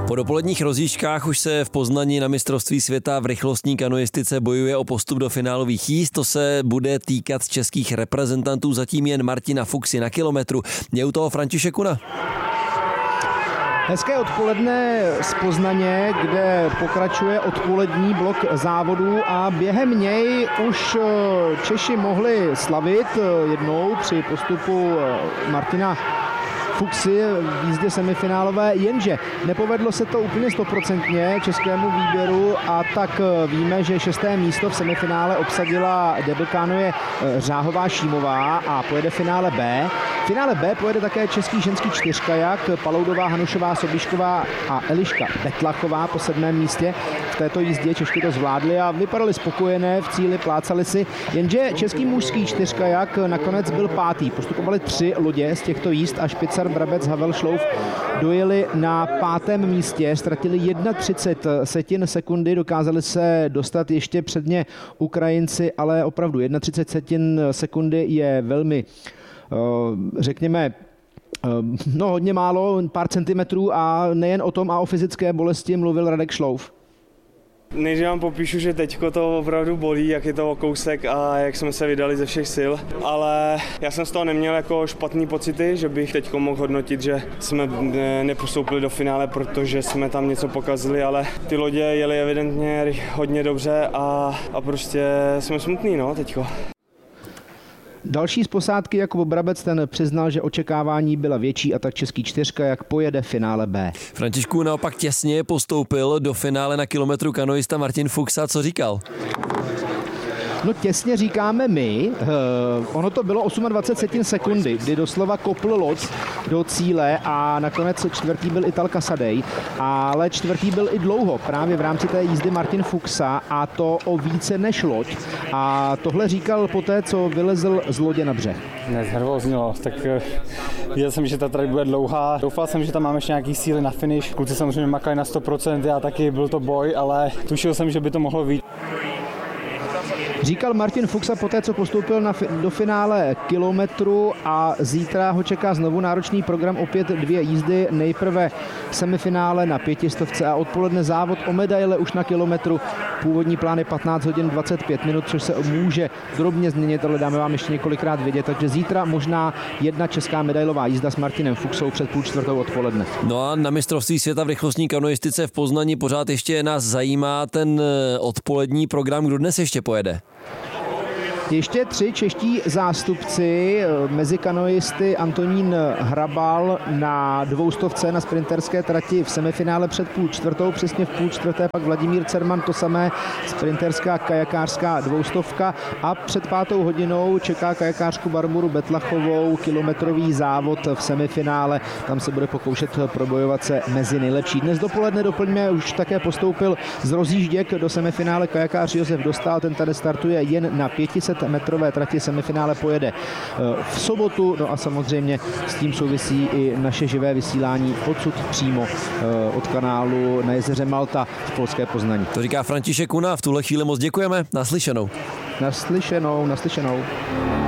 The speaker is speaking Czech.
Po dopoledních rozjížďkách už se v Poznani na mistrovství světa v rychlostní kanoistice bojuje o postup do finálových jízd. To se bude týkat českých reprezentantů, zatím jen Martina Fuxy na kilometru. Je u toho František Kuna. Hezké odpoledne z Poznaně, kde pokračuje odpolední blok závodů a během něj už Češi mohli slavit jednou při postupu Martina Fuxy v jízdě semifinálové, jenže nepovedlo se to úplně 100% českému výběru a tak víme, že 6. místo v semifinále obsadila deblkánoje Řáhová Šímová a pojede finále B. V finále B pojede také český ženský čtyřkajak Paloudová, Hanušová, Sobišková a Eliška Betlachová po 7. místě. V této jízdě Češky to zvládly a vypadaly spokojené, v cíli plácali si, jenže český mužský čtyřkajak nakonec byl 5. Postupovali 3 lodě z těchto jízd a Špicar, Brabec, Havel, Šlouf dojeli na 5. místě, ztratili 31 sekundy, dokázali se dostat ještě předně Ukrajinci, ale opravdu 31 sekundy je velmi, řekněme, hodně málo, pár centimetrů a nejen o tom a o fyzické bolesti mluvil Radek Šlouf. Než vám popíšu, že teďko to opravdu bolí, jak je to o kousek a jak jsme se vydali ze všech sil, ale já jsem z toho neměl jako špatný pocity, že bych teďko mohl hodnotit, že jsme nepostoupili do finále, protože jsme tam něco pokazili, ale ty lodě jeli evidentně hodně dobře a prostě jsme smutný, teďko. Další z posádky Jakub Brabec, ten přiznal, že očekávání byla větší a tak český čtyřkajak pojede finále B. Františku, naopak těsně postoupil do finále na kilometru kanoista Martin Fuxa. Co říkal? No těsně říkáme my, ono to bylo 28 sekundy, kdy doslova kopl loď do cíle a nakonec čtvrtý byl Ital Casadei, ale čtvrtý byl i dlouho právě v rámci té jízdy Martin Fuxa a to o více než loď a tohle říkal poté, co vylezl z lodě na břeh. Neznervóznilo, tak viděl jsem, že ta trať bude dlouhá, doufal jsem, že tam máme ještě nějaký síly na finish, kluci samozřejmě makali na 100%, já taky, byl to boj, ale tušil jsem, že by to mohlo být. Říkal Martin Fuxa poté, co postoupil do finále kilometru a zítra ho čeká znovu náročný program, opět 2 jízdy, nejprve semifinále na 500 a odpoledne závod o medaile už na kilometru. Původní plán je 15 hodin 25 minut, což se může drobně změnit, ale dáme vám ještě několikrát vědět, takže zítra možná 1 česká medailová jízda s Martinem Fuxou před 3:30 odpoledne. No a na mistrovství světa v rychlostní kanoistice v Poznani pořád ještě nás zajímá ten odpolední program, kdo dnes ještě pojede. Ještě 3 čeští zástupci, mezi kanoisty Antonín Hrabal na 200 na sprinterské trati v semifinále před 3:30, přesně v 3:30 pak Vladimír Cerman, to samé sprinterská kajakářská 200 a před 5. hodinou čeká kajakářku Barboru Betlachovou kilometrový závod v semifinále, tam se bude pokoušet probojovat se mezi nejlepší. Dnes dopoledne doplňme, už také postoupil z rozjížděk do semifinále kajakář Josef Dostál, ten tady startuje jen na 500metrové trati, semifinále pojede v sobotu, no a samozřejmě s tím souvisí i naše živé vysílání odsud přímo od kanálu na jezeře Malta v polské Poznani. To říká František Kuna, v tuhle chvíli moc děkujeme, naslyšenou. Naslyšenou.